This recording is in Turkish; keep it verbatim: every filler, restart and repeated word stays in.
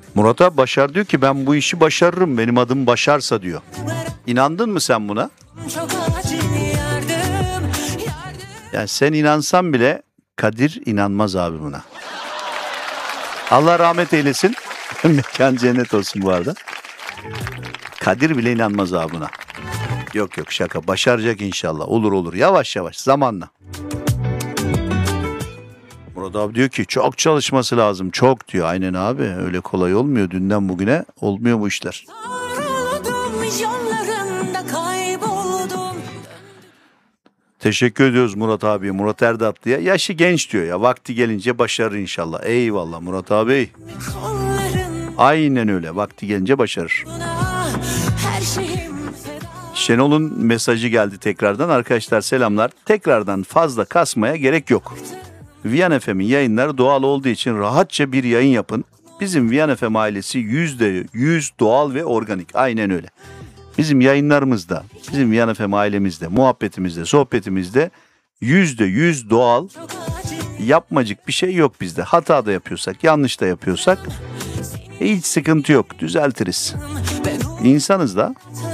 Murat abi Başar diyor ki ben bu işi başarırım. Benim adım Başarsa diyor. İnandın mı sen buna? Yani sen inansan bile Kadir inanmaz abi buna. Allah rahmet eylesin. Mekan cennet olsun bu arada. Kadir bile inanmaz abi buna. Yok yok şaka. Başaracak inşallah. Olur olur. Yavaş yavaş zamanla. Murat abi diyor ki çok çalışması lazım. Çok diyor. Aynen abi. Öyle kolay olmuyor. Dünden bugüne olmuyor bu işler. Teşekkür ediyoruz Murat abiye. Murat Erdatlı'ya. Yaşı genç diyor ya. Vakti gelince başarır inşallah. Eyvallah Murat abi. Aynen öyle. Vakti gelince başarır. Şenol'un mesajı geldi tekrardan. Arkadaşlar selamlar. Tekrardan fazla kasmaya gerek yok. Viyan F M'in yayınları doğal olduğu için rahatça bir yayın yapın. Bizim Viyan F M ailesi yüzde yüz doğal ve organik. Aynen öyle. Bizim yayınlarımızda, bizim Viyan F M ailemizde, muhabbetimizde, sohbetimizde yüzde yüz doğal, yapmacık bir şey yok bizde. Hata da yapıyorsak, yanlış da yapıyorsak hiç sıkıntı yok. Düzeltiriz. İnsanız da.